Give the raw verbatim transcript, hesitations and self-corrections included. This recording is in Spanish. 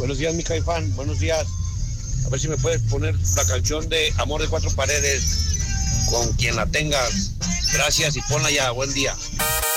Buenos días, mi Caifán, buenos días. A ver si me puedes poner la canción de Amor de Cuatro Paredes con quien la tengas. Gracias y ponla ya, buen día.